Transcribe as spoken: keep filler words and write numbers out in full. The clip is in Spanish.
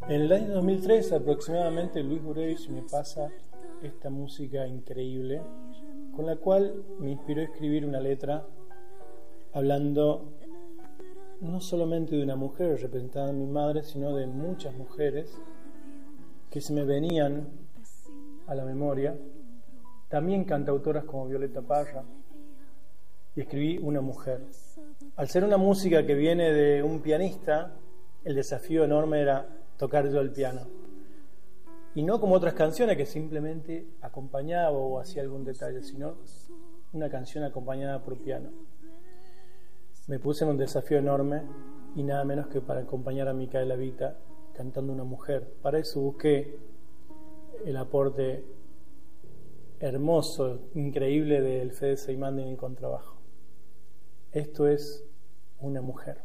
En el año dos mil tres aproximadamente Luis Gurevich me pasa esta música increíble con la cual me inspiró a escribir una letra hablando no solamente de una mujer representada en mi madre, sino de muchas mujeres que se me venían a la memoria, también cantautoras como Violeta Parra, y escribí Una mujer. Al ser una música que viene de un pianista, el desafío enorme era tocar yo el piano. Y no como otras canciones que simplemente acompañaba o hacía algún detalle, sino una canción acompañada por piano. Me puse en un desafío enorme y nada menos que para acompañar a Micaela Vita cantando Una mujer. Para eso busqué el aporte hermoso, increíble del Fede Seimán en el contrabajo. Esto es Una mujer.